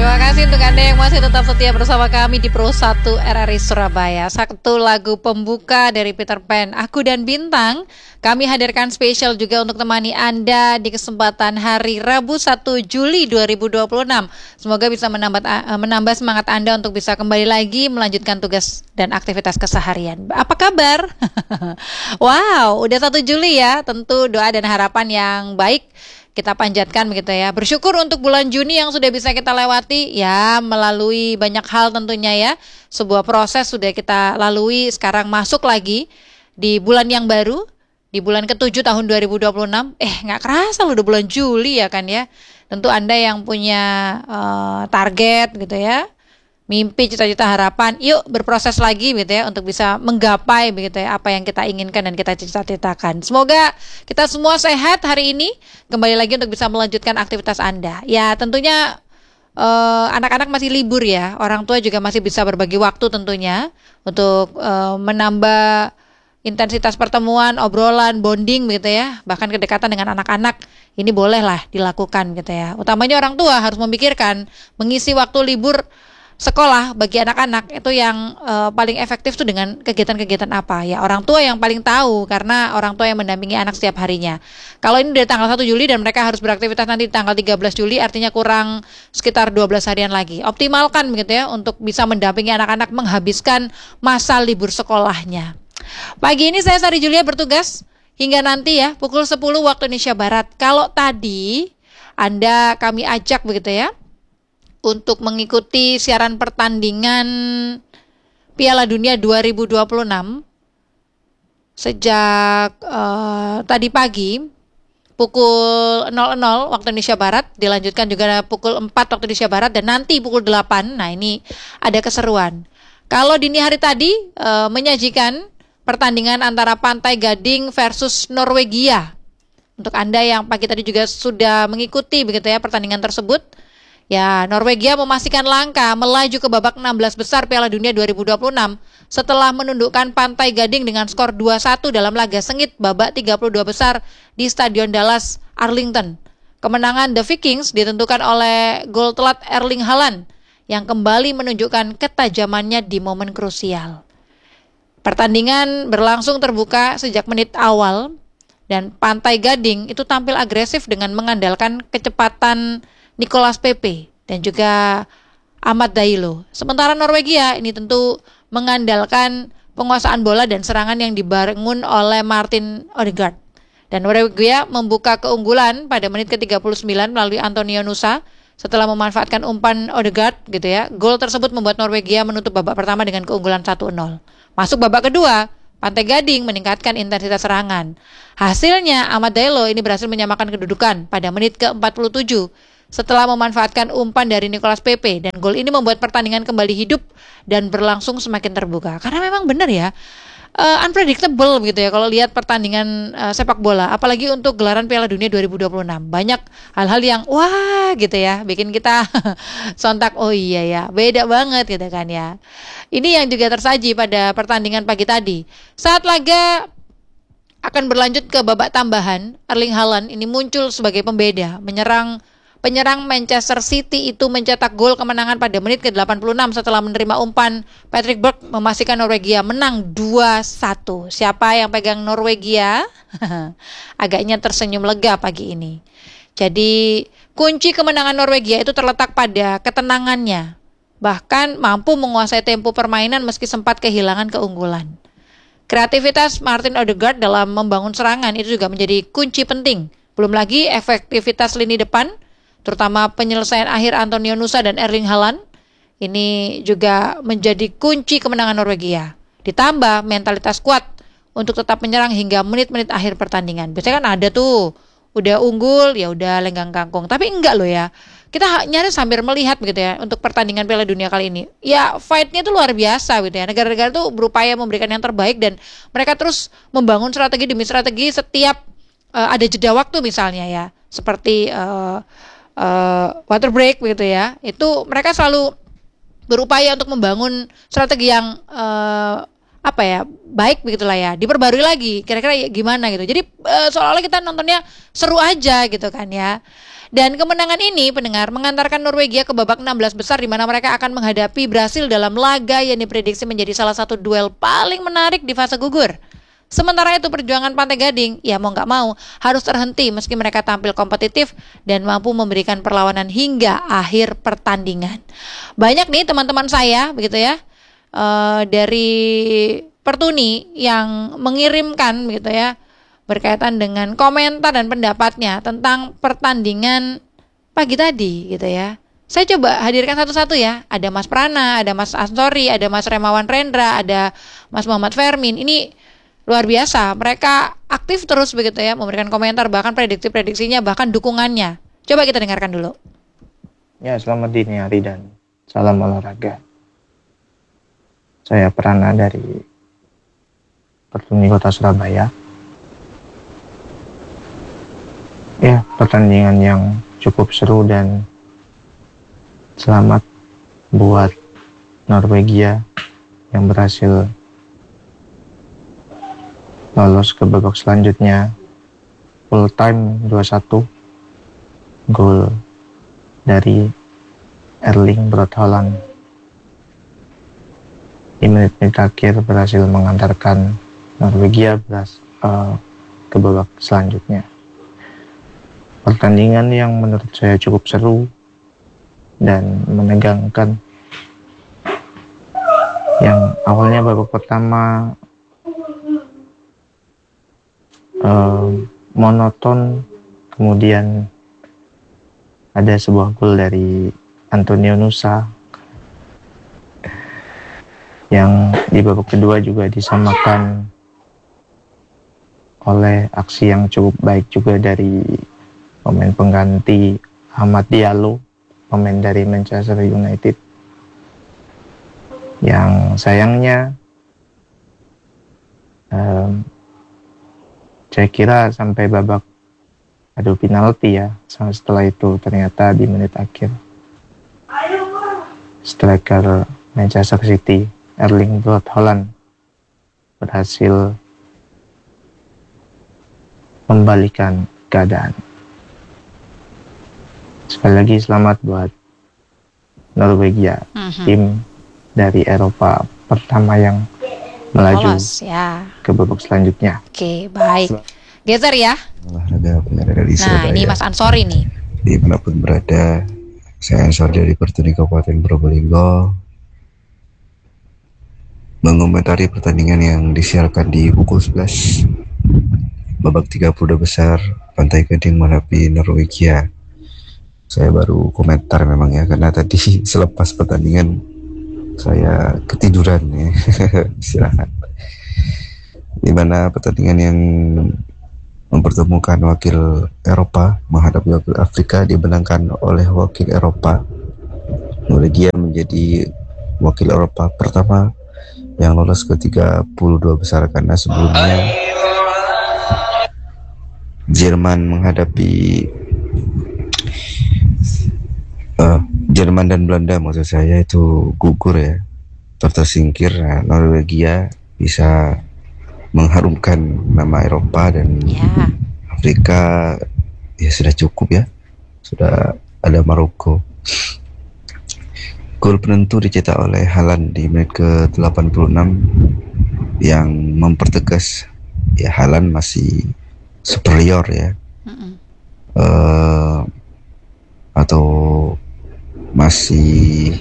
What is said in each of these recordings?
Terima kasih untuk Anda yang masih tetap setia bersama kami di Pro 1 RRI Surabaya. Satu lagu pembuka dari Peter Pan, Aku dan Bintang, kami hadirkan spesial juga untuk temani Anda di kesempatan hari Rabu 1 Juli 2026. Semoga bisa menambah semangat Anda untuk bisa kembali lagi melanjutkan tugas dan aktivitas keseharian. Apa kabar? Wow, udah 1 Juli ya. Tentu doa dan harapan yang baik kita panjatkan begitu ya. Bersyukur untuk bulan Juni yang sudah bisa kita lewati ya, melalui banyak hal tentunya ya. Sebuah proses sudah kita lalui, sekarang masuk lagi di bulan yang baru, di bulan ke-7 tahun 2026. Nggak kerasa udah bulan Juli ya kan ya. Tentu Anda yang punya target gitu ya, mimpi, cita-cita, harapan, yuk berproses lagi gitu ya untuk bisa menggapai begitu ya apa yang kita inginkan dan kita cita-citakan. Semoga kita semua sehat hari ini, kembali lagi untuk bisa melanjutkan aktivitas Anda. Ya tentunya anak-anak masih libur ya, orang tua juga masih bisa berbagi waktu tentunya untuk menambah intensitas pertemuan, obrolan, bonding gitu ya, bahkan kedekatan dengan anak-anak. Ini bolehlah dilakukan gitu ya. Utamanya orang tua harus memikirkan mengisi waktu libur sekolah bagi anak-anak itu yang paling efektif tuh dengan kegiatan-kegiatan apa ya, orang tua yang paling tahu karena orang tua yang mendampingi anak setiap harinya. Kalau ini dari tanggal 1 Juli dan mereka harus beraktivitas nanti tanggal 13 Juli, artinya kurang sekitar 12 harian lagi. Optimalkan begitu ya untuk bisa mendampingi anak-anak menghabiskan masa libur sekolahnya. Pagi ini saya Sari Julia bertugas hingga nanti ya pukul 10 waktu Indonesia Barat. Kalau tadi Anda kami ajak begitu ya untuk mengikuti siaran pertandingan Piala Dunia 2026 sejak tadi pagi pukul 00 waktu Indonesia Barat, dilanjutkan juga pukul 4 waktu Indonesia Barat, dan nanti pukul 8. Nah ini ada keseruan. Kalau dini hari tadi menyajikan pertandingan antara Pantai Gading versus Norwegia. Untuk Anda yang pagi tadi juga sudah mengikuti begitu ya pertandingan tersebut. Ya, Norwegia memastikan langkah melaju ke babak 16 besar Piala Dunia 2026 setelah menundukkan Pantai Gading dengan skor 2-1 dalam laga sengit babak 32 besar di Stadion Dallas Arlington. Kemenangan The Vikings ditentukan oleh gol telat Erling Haaland yang kembali menunjukkan ketajamannya di momen krusial. Pertandingan berlangsung terbuka sejak menit awal dan Pantai Gading itu tampil agresif dengan mengandalkan kecepatan Nicolas Pepe dan juga Amad Dailo. Sementara Norwegia ini tentu mengandalkan penguasaan bola dan serangan yang dibangun oleh Martin Odegaard. Dan Norwegia membuka keunggulan pada menit ke-39 melalui Antonio Nusa setelah memanfaatkan umpan Odegaard gitu ya. Gol tersebut membuat Norwegia menutup babak pertama dengan keunggulan 1-0. Masuk babak kedua, Pantai Gading meningkatkan intensitas serangan. Hasilnya Amad Dailo ini berhasil menyamakan kedudukan pada menit ke-47 setelah memanfaatkan umpan dari Nicolas Pepe, dan gol ini membuat pertandingan kembali hidup dan berlangsung semakin terbuka. Karena memang benar ya, unpredictable gitu ya kalau lihat pertandingan sepak bola, apalagi untuk gelaran Piala Dunia 2026. Banyak hal-hal yang wah gitu ya, bikin kita sontak, oh iya ya, beda banget gitu kan ya. Ini yang juga tersaji pada pertandingan pagi tadi. Saat laga akan berlanjut ke babak tambahan, Erling Haaland ini muncul sebagai pembeda, Penyerang Manchester City itu mencetak gol kemenangan pada menit ke-86 setelah menerima umpan Patrick Berg memastikan Norwegia menang 2-1. Siapa yang pegang Norwegia? Agaknya tersenyum lega pagi ini. Jadi kunci kemenangan Norwegia itu terletak pada ketenangannya. Bahkan mampu menguasai tempo permainan meski sempat kehilangan keunggulan. Kreativitas Martin Odegaard dalam membangun serangan itu juga menjadi kunci penting. Belum lagi efektivitas lini depan, terutama penyelesaian akhir Antonio Nusa dan Erling Haaland, ini juga menjadi kunci kemenangan Norwegia. Ditambah mentalitas kuat untuk tetap menyerang hingga menit-menit akhir pertandingan. Biasanya kan ada tuh, udah unggul, ya udah lenggang kangkung. Tapi enggak loh ya. Kita nyaris sambil melihat begitu ya untuk pertandingan Piala Dunia kali ini. Ya fight-nya itu luar biasa gitu ya. Negara-negara tuh berupaya memberikan yang terbaik dan mereka terus membangun strategi demi strategi setiap ada jeda waktu misalnya ya. Seperti water break begitu ya, itu mereka selalu berupaya untuk membangun strategi yang apa ya, baik begitulah ya, diperbarui lagi kira-kira gimana gitu. Jadi seolah-olah kita nontonnya seru aja gitu kan ya. Dan kemenangan ini pendengar mengantarkan Norwegia ke babak 16 besar di mana mereka akan menghadapi Brasil dalam laga yang diprediksi menjadi salah satu duel paling menarik di fase gugur. Sementara itu perjuangan Pantai Gading ya mau nggak mau harus terhenti meski mereka tampil kompetitif dan mampu memberikan perlawanan hingga akhir pertandingan. Banyak nih teman-teman saya begitu ya dari Pertuni yang mengirimkan begitu ya berkaitan dengan komentar dan pendapatnya tentang pertandingan pagi tadi gitu ya. Saya coba hadirkan satu-satu ya. Ada Mas Prana, ada Mas Ansori, ada Mas Remawan Rendra, ada Mas Muhammad Fermin. Ini luar biasa, mereka aktif terus begitu ya, memberikan komentar, bahkan prediksi-prediksinya, bahkan dukungannya. Coba kita dengarkan dulu. Ya, selamat dini hari dan salam olahraga. Saya Prana dari Pertuni Kota Surabaya. Ya, pertandingan yang cukup seru dan selamat buat Norwegia yang berhasil lolos ke babak selanjutnya. Full time 2-1, gol dari Erling Braut Haaland di menit-menit akhir berhasil mengantarkan Norwegia ke babak selanjutnya. Pertandingan yang menurut saya cukup seru dan menegangkan, yang awalnya babak pertama monoton, kemudian ada sebuah gol dari Antonio Nusa yang di babak kedua juga disamakan oleh aksi yang cukup baik juga dari pemain pengganti Hamad Diallo, pemain dari Manchester United, yang sayangnya saya kira sampai babak adu penalti ya. Setelah itu ternyata di menit akhir striker Manchester City Erling Braut Haaland berhasil membalikan keadaan. Sekali lagi selamat buat Norwegia, tim dari Eropa pertama yang melaju ke babak selanjutnya. Oke, baik. Geser ya. Olahraga penyiar dari Surabaya. Nah, ini Mas Ansori nih. Dimanapun berada, saya Ansori dari Pertuni Kabupaten Probolinggo mengomentari pertandingan yang disiarkan di pukul 11 babak 32 besar Pantai Gading menghadapi Norwegia. Saya baru komentar memang ya, karena tadi selepas pertandingan saya ketiduran ya. Istirahat. Di mana pertandingan yang mempertemukan wakil Eropa menghadapi wakil Afrika dimenangkan oleh wakil Eropa. Norwegia menjadi wakil Eropa pertama yang lolos ke 32 besar, karena sebelumnya Jerman menghadapi Jerman dan Belanda maksud saya itu gugur ya, tersingkir. Nah, Norwegia bisa mengharumkan nama Eropa dan Afrika ya, sudah cukup ya, sudah ada Maroko. Gol penentu dicetak oleh Haaland di menit ke-86 yang mempertegas ya Haaland masih superior ya, atau masih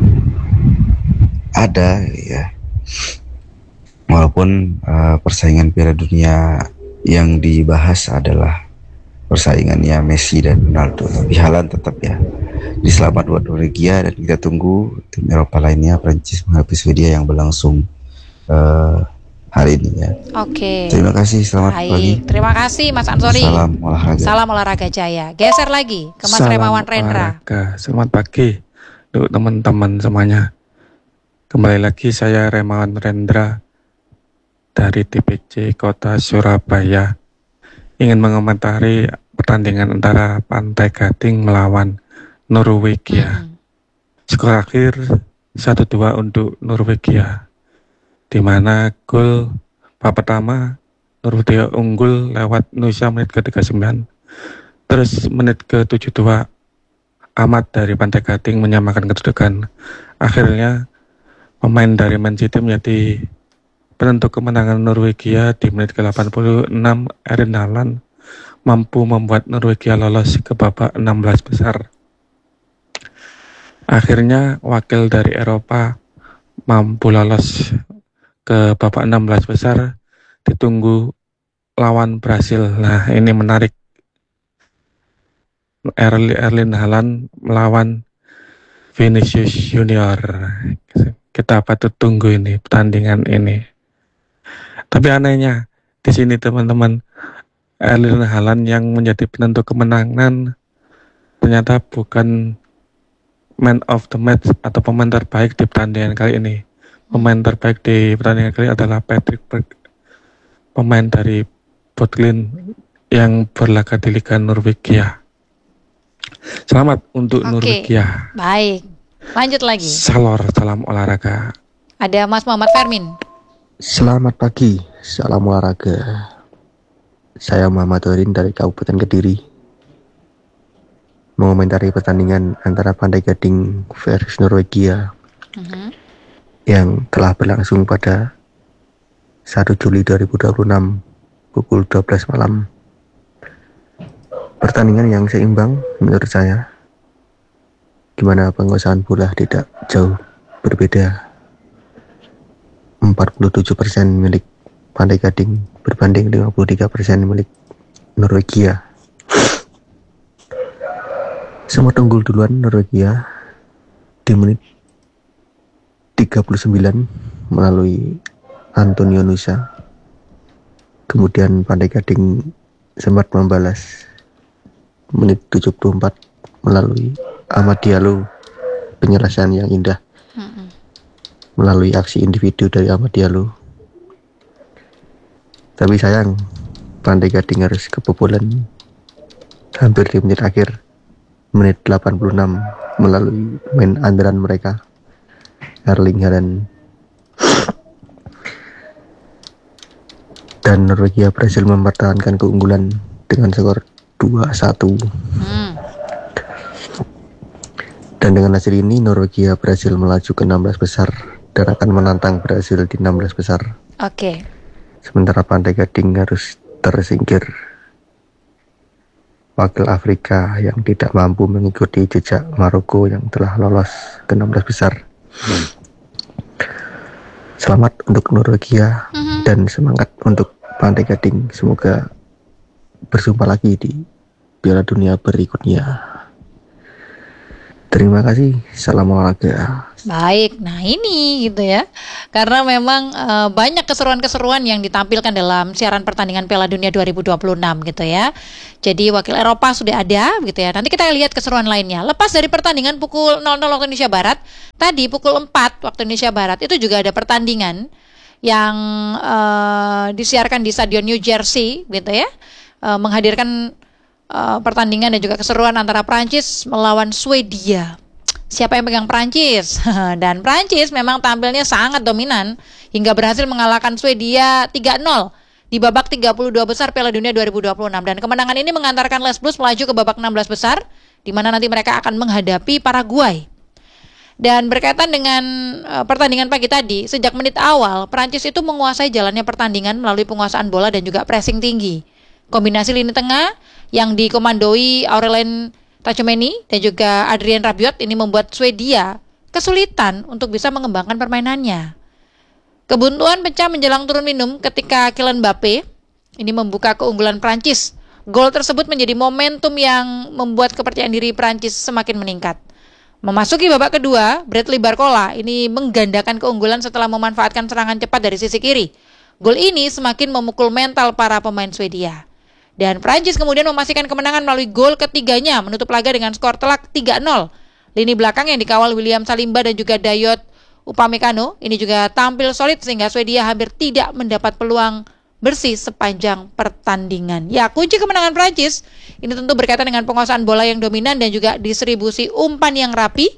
ada ya, walaupun persaingan Piala Dunia yang dibahas adalah persaingannya Messi dan Ronaldo, tapi Haaland tetap ya diselamat buat Norwegia, dan kita tunggu tim Eropa lainnya, Prancis menghadapi Swedia yang berlangsung hari ini ya. Oke. Terima kasih, selamat pagi. Terima kasih Mas Ansori. Salam olahraga. Salam olahraga jaya. Geser lagi ke Mas Remawan Rendra. Selamat pagi untuk teman-teman semuanya. Kembali lagi saya Remawan Rendra dari DPC Kota Surabaya. Ingin mengomentari pertandingan antara Pantai Gading melawan Norwegia. Skor akhir 1-2 untuk Norwegia. di mana gol babak pertama Norwegia unggul lewat Nusa menit ke-39. Terus menit ke-72 Ahmad dari Pantai Gading menyamakan kedudukan. Akhirnya pemain dari Man City menjadi penentu kemenangan Norwegia di menit ke-86. Erling Haaland mampu membuat Norwegia lolos ke babak 16 besar. Akhirnya wakil dari Eropa mampu lolos ke babak 16 besar, ditunggu lawan Brasil. Nah, ini menarik. Erling Haaland melawan Vinicius Junior. Kita patut tunggu ini pertandingan ini. Tapi anehnya di sini teman-teman, Erling Haaland yang menjadi penentu kemenangan ternyata bukan man of the match atau pemain terbaik di pertandingan kali ini. Pemain terbaik di pertandingan kali adalah Patrick Berg, pemain dari Botlin yang berlaga di Liga Norwegia. Selamat untuk Norwegia. Baik, lanjut lagi. Salam olahraga. Ada Mas Muhammad Fermin. Selamat pagi, salam olahraga. Saya Muhammad Orin dari Kabupaten Kediri, mengomentari pertandingan antara Pantai Gading versus Norwegia yang telah berlangsung pada 1 Juli 2026 pukul 12 malam. Pertandingan yang seimbang menurut saya, gimana penguasaan bola tidak jauh berbeda. 47% milik Pantai Gading berbanding 53% milik Norwegia. Sempat unggul duluan Norwegia di menit 39 melalui Antonio Nusa. Kemudian Pantai Gading sempat membalas menit 74 melalui Amad Diallo, penyelesaian yang indah melalui aksi individu dari Amad Diallo. Tapi sayang, Pantai Gading harus kebobolan hampir di menit akhir, menit 86 melalui main andalan mereka, Erling Haaland. Dan Norwegia berhasil mempertahankan keunggulan dengan skor 2-1. Dan dengan hasil ini Norwegia berhasil melaju ke 16 besar dan akan menantang Brasil di 16 besar. Oke. Sementara Pantai Gading harus tersingkir. Wakil Afrika yang tidak mampu mengikuti jejak Maroko yang telah lolos ke 16 besar. Selamat untuk Norwegia dan semangat untuk Pantai Gading. Semoga berjumpa lagi di Piala Dunia berikutnya. Terima kasih, salam olahraga. Baik, nah ini gitu ya. Karena memang banyak keseruan-keseruan yang ditampilkan dalam siaran pertandingan Piala Dunia 2026 gitu ya. Jadi wakil Eropa sudah ada gitu ya. Nanti kita lihat keseruan lainnya. Lepas dari pertandingan pukul 00 waktu Indonesia Barat, tadi pukul 4 waktu Indonesia Barat itu juga ada pertandingan yang disiarkan di Stadion New Jersey gitu ya. Menghadirkan pertandingan dan juga keseruan antara Prancis melawan Swedia. Siapa yang pegang Prancis? Dan Prancis memang tampilnya sangat dominan hingga berhasil mengalahkan Swedia 3-0 di babak 32 besar Piala Dunia 2026. Dan kemenangan ini mengantarkan Les Blues melaju ke babak 16 besar, di mana nanti mereka akan menghadapi Paraguay. Dan berkaitan dengan pertandingan pagi tadi, sejak menit awal Prancis itu menguasai jalannya pertandingan melalui penguasaan bola dan juga pressing tinggi. Kombinasi lini tengah yang dikomandoi Aurelien Tchouaméni dan juga Adrien Rabiot ini membuat Swedia kesulitan untuk bisa mengembangkan permainannya. Kebuntuan pecah menjelang turun minum ketika Kylian Mbappe ini membuka keunggulan Prancis. Gol tersebut menjadi momentum yang membuat kepercayaan diri Prancis semakin meningkat. Memasuki babak kedua, Bradley Barcola ini menggandakan keunggulan setelah memanfaatkan serangan cepat dari sisi kiri. Gol ini semakin memukul mental para pemain Swedia. Dan Prancis kemudian memastikan kemenangan melalui gol ketiganya, menutup laga dengan skor telak 3-0. Lini belakang yang dikawal William Saliba dan juga Dayot Upamecano ini juga tampil solid sehingga Swedia hampir tidak mendapat peluang bersih sepanjang pertandingan. Ya, kunci kemenangan Prancis ini tentu berkaitan dengan penguasaan bola yang dominan dan juga distribusi umpan yang rapi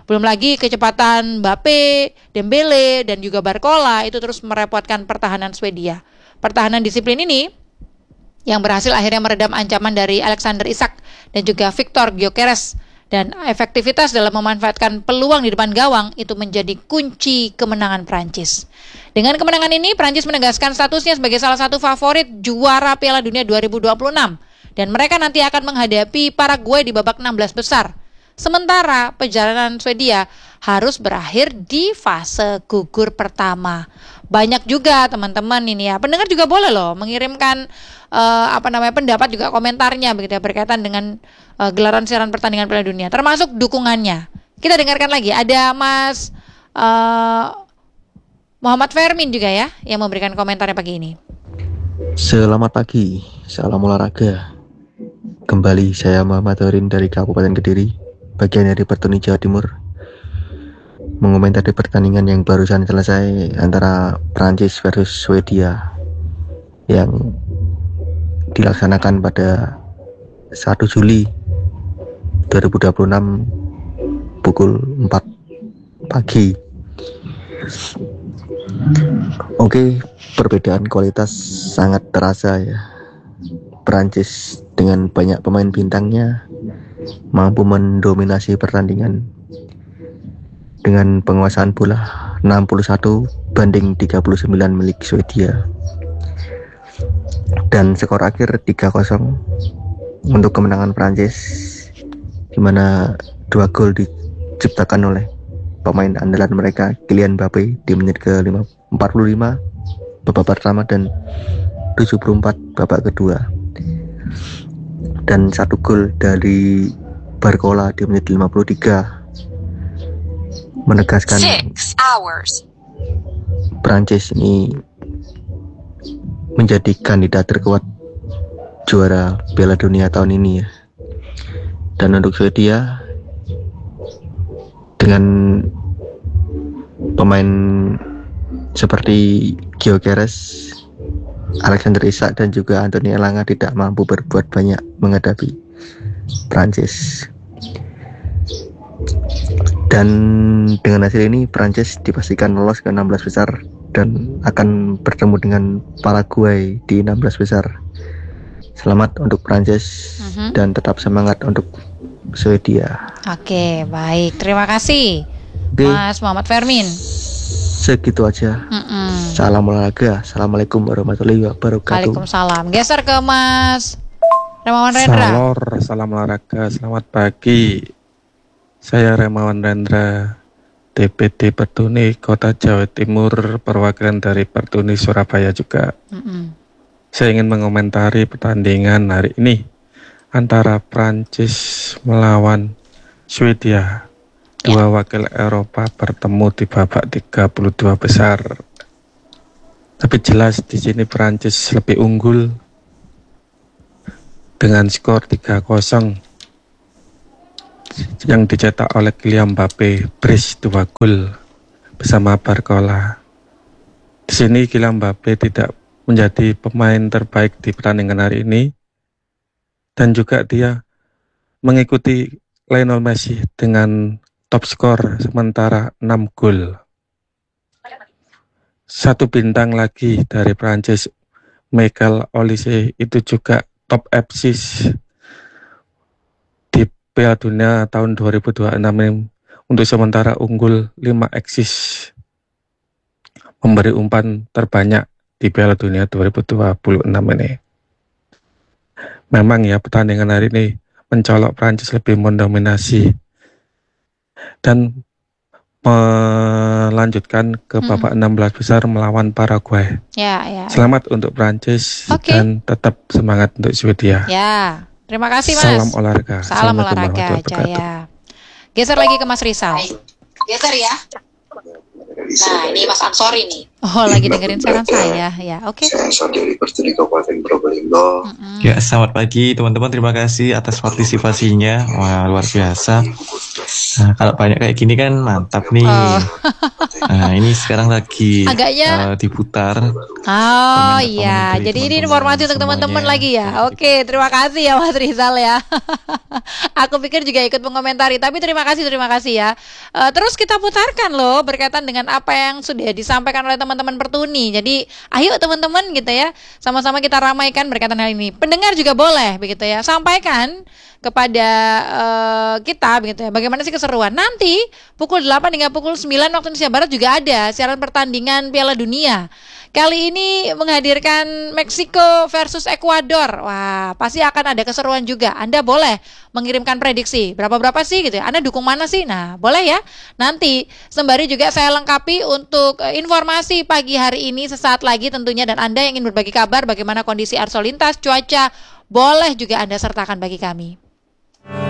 Belum lagi kecepatan Mbappe, Dembele, dan juga Barcola itu terus merepotkan pertahanan Swedia. Pertahanan disiplin ini yang berhasil akhirnya meredam ancaman dari Alexander Isak dan juga Viktor Gyökeres. Dan efektivitas dalam memanfaatkan peluang di depan gawang itu menjadi kunci kemenangan Prancis. Dengan kemenangan ini, Prancis menegaskan statusnya sebagai salah satu favorit juara Piala Dunia 2026. Dan mereka nanti akan menghadapi Paraguay di babak 16 besar. Sementara perjalanan Swedia harus berakhir di fase gugur pertama. Banyak juga teman-teman ini ya, pendengar juga boleh loh mengirimkan pendapat juga komentarnya begitu ya, berkaitan dengan gelaran siaran pertandingan Piala Dunia, termasuk dukungannya. Kita dengarkan lagi, ada Mas Muhammad Fermin juga ya yang memberikan komentarnya pagi ini. Selamat pagi, salam olahraga. Kembali saya Muhammad Fermin dari Kabupaten Kediri, bagian dari Pertuni Jawa Timur, mengomentari pertandingan yang barusan selesai antara Prancis versus Swedia yang dilaksanakan pada 1 Juli 2026 pukul 4 pagi. Oke, perbedaan kualitas sangat terasa ya. Prancis dengan banyak pemain bintangnya mampu mendominasi pertandingan dengan penguasaan bola 61 banding 39 milik Swedia. Dan skor akhir 3-0 untuk kemenangan Prancis, di mana 2 gol diciptakan oleh pemain andalan mereka, Kylian Mbappe di menit ke-45 babak pertama dan 74 babak kedua. Dan 1 gol dari Barcola di menit 53 menegaskan Prancis ini menjadi kandidat terkuat juara Piala Dunia tahun ini ya. Dan untuk Swedia dengan pemain seperti Gyökeres, Alexander Isak dan juga Anthony Elanga tidak mampu berbuat banyak menghadapi Prancis. Dan dengan hasil ini Prancis dipastikan lolos ke 16 besar dan akan bertemu dengan Paraguay di 16 besar. Selamat untuk Prancis dan tetap semangat untuk Swedia. Oke, baik. Terima kasih Mas Muhammad Fermin. Segitu aja. Salam olahraga. Assalamualaikum warahmatullahi wabarakatuh. Waalaikumsalam. Geser ke Mas Remawan Rendra. Salam olahraga. Selamat pagi. Saya Remawan Rendra, DPD Pertuni Kota Jawa Timur, perwakilan dari Pertuni Surabaya juga. Saya ingin mengomentari pertandingan hari ini antara Prancis melawan Swedia. Dua wakil Eropa bertemu di babak 32 besar. Tapi jelas di sini Prancis lebih unggul dengan skor 3-0 yang dicetak oleh Kylian Mbappe, brace 2 gol bersama Barcola. Di sini Kylian Mbappe tidak menjadi pemain terbaik di pertandingan hari ini, dan juga dia mengikuti Lionel Messi dengan top skor sementara 6 gol. Satu bintang lagi dari Prancis, Michael Olise, itu juga top assist di Piala Dunia tahun 2026 ini, untuk sementara unggul 5 assist, memberi umpan terbanyak di Piala Dunia 2026 ini. Memang ya pertandingan hari ini mencolok Prancis lebih mendominasi dan melanjutkan ke babak 16 besar melawan Paraguay. Ya. Selamat untuk Prancis dan tetap semangat untuk Swedia. Ya, terima kasih Mas. Salam olahraga. Salam olahraga Jaya. Geser lagi ke Mas Rizal. Geser ya. Nah, ini Mas Ansori nih. Oh, lagi dengerin saran saya. Ya, oke. Saya Ansori dari Pertuni Kabupaten Probolinggo. Ya, selamat pagi teman-teman. Terima kasih atas partisipasinya. Wah, luar biasa. Nah, kalau banyak kayak gini kan mantap nih. Nah, ini sekarang lagi Agaknya diputar. Oh Komentar-komentar iya, dari jadi ini teman-teman informasi untuk teman-teman semuanya. lagi ya. Oke, terima kasih ya Mas Rizal ya. Aku pikir juga ikut mengomentari, tapi terima kasih ya. Terus kita putarkan loh berkaitan dengan apa yang sudah disampaikan oleh teman-teman Pertuni. Jadi ayo teman-teman gitu ya, sama-sama kita ramaikan berkaitan hal ini. Pendengar juga boleh begitu ya, sampaikan kepada kita begitu ya. Bagaimana sih keseruan? Nanti pukul 8 hingga pukul 9 waktu Indonesia Barat juga ada siaran pertandingan Piala Dunia. Kali ini menghadirkan Meksiko versus Ekuador. Wah, pasti akan ada keseruan juga. Anda boleh mengirimkan prediksi. Berapa sih gitu ya. Anda dukung mana sih? Nah, boleh ya. Nanti sembari juga saya lengkapi untuk informasi pagi hari ini sesaat lagi tentunya, dan Anda yang ingin berbagi kabar bagaimana kondisi arus lalu lintas, cuaca, boleh juga Anda sertakan bagi kami.